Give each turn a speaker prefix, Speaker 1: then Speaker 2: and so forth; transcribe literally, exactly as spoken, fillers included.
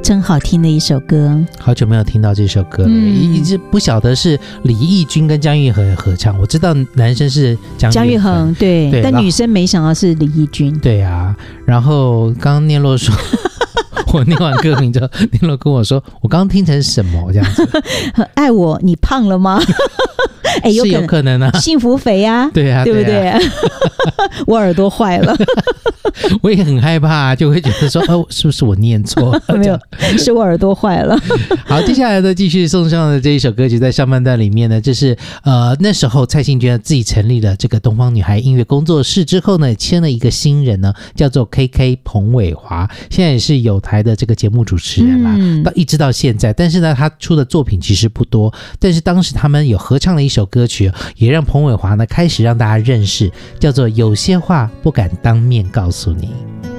Speaker 1: 真好听的一首歌。
Speaker 2: 好久没有听到这首歌了，嗯、一直不晓得是李翊君跟姜育恒合唱。我知道男生是姜
Speaker 1: 姜育恒，对，对，但女生没想到是李翊君。
Speaker 2: 对啊，然后刚刚念洛说。我念完歌名之后，念洛跟我说：“我刚刚听成什么这样子？
Speaker 1: 爱我，你胖了吗？”哎，
Speaker 2: 是有可能啊，
Speaker 1: 幸福肥啊，
Speaker 2: 对啊，
Speaker 1: 对不对？啊、我耳朵坏了，
Speaker 2: 我也很害怕、啊，就会觉得说：“哦，是不是我念错了？”
Speaker 1: 没有，是我耳朵坏了。
Speaker 2: 好，接下来呢，继续送上的这一首歌曲，在上半段里面呢，就是呃那时候蔡幸娟自己成立了这个东方女孩音乐工作室之后呢，签了一个新人呢，叫做 K K 彭伟华，现在也是有台的这个节目主持人啦，嗯、到一直到现在，但是呢，他出的作品其实不多，但是当时他们有合唱了一首歌曲，也让彭伟华呢开始让大家认识，叫做有些话不敢当面告诉你。